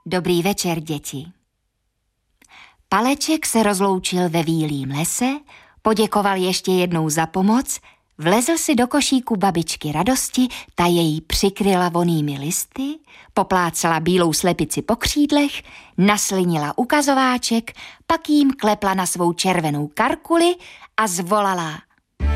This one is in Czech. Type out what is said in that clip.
Dobrý večer, děti. Paleček se rozloučil ve výlým lese, poděkoval ještě jednou za pomoc, vlezl si do košíku babičky Radosti, ta jej přikryla vonými listy, poplácala bílou slepici po křídlech, naslinila ukazováček, pak jím klepla na svou červenou karkuli a zvolala: